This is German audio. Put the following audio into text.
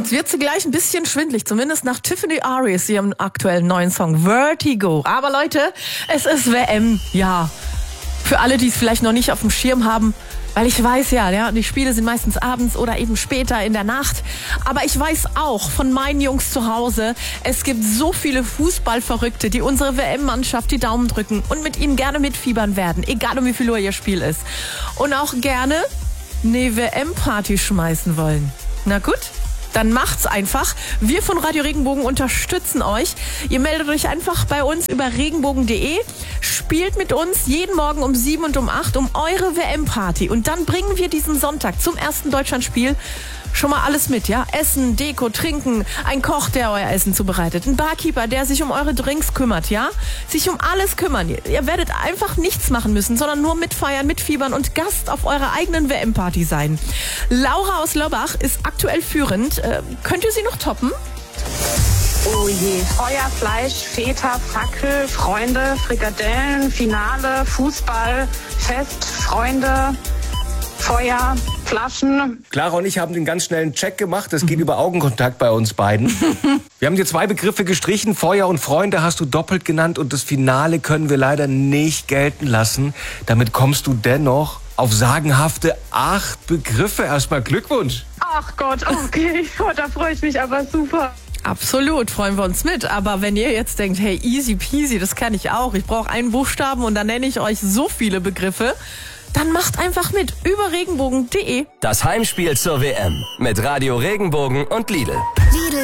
Uns wird sie gleich ein bisschen schwindlig, zumindest nach Tiffany Aries, ihrem aktuellen neuen Song Vertigo. Aber Leute, es ist WM, ja. Für alle, die es vielleicht noch nicht auf dem Schirm haben, weil ich weiß ja, die Spiele sind meistens abends oder eben später in der Nacht. Aber ich weiß auch von meinen Jungs zu Hause, es gibt so viele Fußballverrückte, die unsere WM-Mannschaft die Daumen drücken und mit ihnen gerne mitfiebern werden, egal um wie viel Uhr ihr Spiel ist. Und auch gerne eine WM-Party schmeißen wollen. Na gut, dann macht's einfach. Wir von Radio Regenbogen unterstützen euch. Ihr meldet euch einfach bei uns über regenbogen.de, spielt mit uns jeden Morgen um 7 und um 8 um eure WM-Party. Und dann bringen wir diesen Sonntag zum ersten Deutschlandspiel schon mal alles mit, ja? Essen, Deko, Trinken, ein Koch, der euer Essen zubereitet, ein Barkeeper, der sich um eure Drinks kümmert, ja? Sich um alles kümmern. Ihr werdet einfach nichts machen müssen, sondern nur mitfeiern, mitfiebern und Gast auf eurer eigenen WM-Party sein. Laura aus Lobbach ist aktuell führend. Könnt ihr sie noch toppen? Oh je. Feuer, Fleisch, Feta, Fackel, Freunde, Frikadellen, Finale, Fußball, Fest, Freunde, Feuer, Flaschen. Clara und ich haben den ganz schnellen Check gemacht. Das geht über Augenkontakt bei uns beiden. Wir haben dir 2 Begriffe gestrichen. Feuer und Freunde hast du doppelt genannt. Und das Finale können wir leider nicht gelten lassen. Damit kommst du dennoch auf sagenhafte 8 Begriffe. Erstmal Glückwunsch. Ach Gott, okay. Da freue ich mich aber super. Absolut, freuen wir uns mit. Aber wenn ihr jetzt denkt, hey, easy peasy, das kann ich auch. Ich brauche einen Buchstaben und dann nenne ich euch so viele Begriffe. Dann macht einfach mit über regenbogen.de. Das Heimspiel zur WM mit Radio Regenbogen und Lidl.